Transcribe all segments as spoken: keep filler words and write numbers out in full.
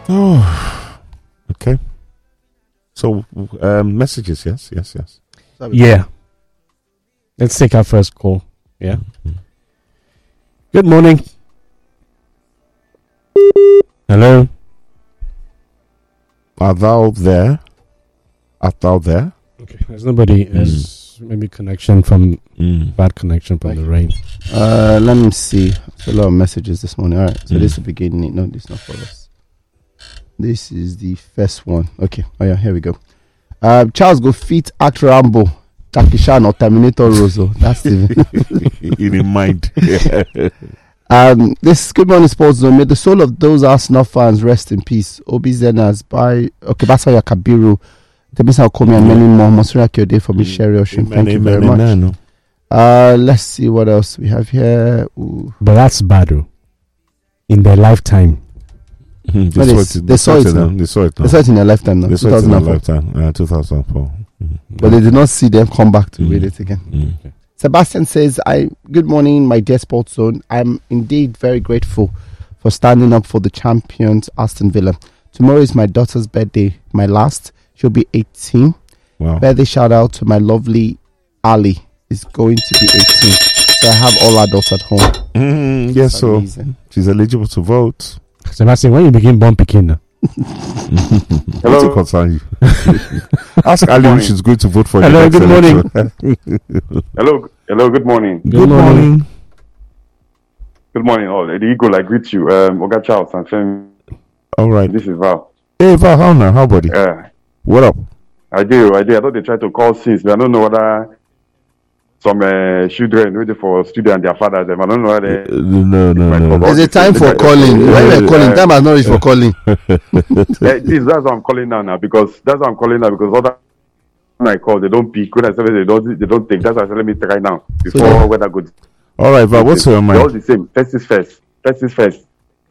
Oh, okay. So, um, messages, yes, yes, yes. Yeah. Let's take our first call. Yeah. Mm-hmm. Good morning. Hello. Are thou there? Art thou there? Okay. There's nobody. There's mm. maybe connection from mm. bad connection from the rain. Uh, let me see. There's a lot of messages this morning. All right. So mm. this is the beginning. No, this is not for us. This is the first one. Okay. Oh yeah. Here we go. Uh, Charles go feat act Rambo, Jackie Chan or Terminator Rosso. That's the in mind. Um, this Good Morning Sports Zone. May the soul of those Arsenal fans rest in peace. Obi Zenas by Okebasa Yakabiru, Temisa Okomi, and many more. Monsura Kyode for Michelle Oshun. Thank you very much. Uh, let's see what else we have here. Ooh. But that's bad. In their lifetime. Mm-hmm. They, saw it, they, they saw it. Now. They saw it. Now. They saw it in their lifetime. Now. They saw it in their lifetime. Uh, two thousand four. Mm-hmm. But they did not see them come back to mm-hmm. read it again. Mm-hmm. Okay. Sebastian says, "I good morning, my dear Sports Zone. I'm indeed very grateful for standing up for the champions, Aston Villa. Tomorrow is my daughter's birthday, my last. She'll be eighteen. Wow. Birthday shout out to my lovely Ali. Is going to be eighteen. So I have all adults at home. Mm, yes, so amazing. She's eligible to vote. Sebastian, when you begin born picking now? Hello. What's concern you? Ask Ali if she's going to vote for you. Hello, good morning. hello, hello, good morning. Good, good morning. morning. Good morning, all. The Eagle, I greet you. Um, Oga Charles and Femi. All right. This is Val. Hey, Val, how now? How, buddy? Yeah. What up? I do, I do. I thought they tried to call since, but I don't know whether some uh, children waiting for students and their fathers. I don't know whether they. Uh, no, no, no. There's a time for calling. When we're calling, time has not reached for calling. yeah, this, that's why I'm calling now, now because that's why I'm calling now because other when I call, they don't pick. When I say they don't, they don't take. That's why I said let me try now before so, weather goes. All right, but what's your mind? They're all the same. First is first. First is first.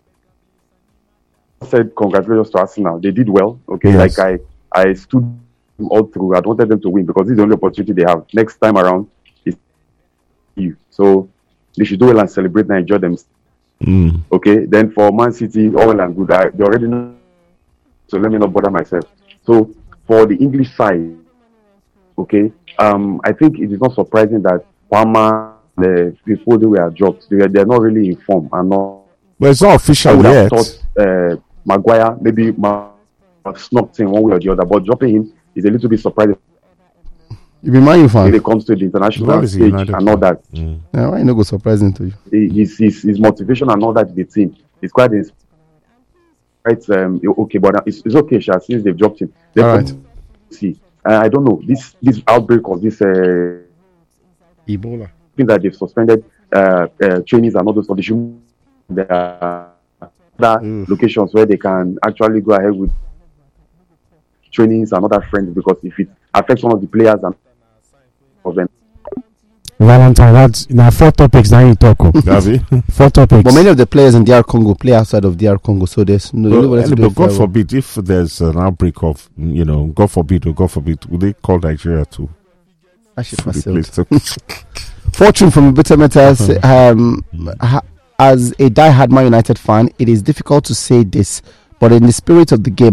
I said congratulations to Arsenal. They did well. Okay, yes. like I, I stood all through. I wanted them to win because this is the only opportunity they have. Next time around. You. So they should do well and celebrate and enjoy them. Mm. Okay, then for Man City, all well and good. I, they already know. So let me not bother myself. So for the English side, okay, um, I think it is not surprising that Palmer, the before they were dropped, they are they are not really informed and not. But it's not official I yet. Thought, uh, Maguire maybe ma- snuck in one way or the other, but dropping him is a little bit surprising. You be Man U fan. When it comes to the international stage United and all that. Mm. Yeah, why you not go surprising to you? His, his, his motivation and all that, the team, it's quite quite um, okay, but it's, it's okay, Sha, since they've dropped him. They've all right. See, uh, I don't know, this this outbreak of this uh, Ebola. thing that they've suspended uh, uh, trainees and all those conditions. There are other mm. locations where they can actually go ahead with trainings and other friends because if it affects one of the players and of them. Valentine, that's now four topics now you talk of. Four topics. But many of the players in D R Congo play outside of D R Congo, so there's no. Well, anyway, but God forbid if there's an outbreak of, you know, God forbid or God forbid, will they call Nigeria to? I should myself. Fortune from Bitameta, um, ha, as a die-hard Man United fan, it is difficult to say this, but in the spirit of the game,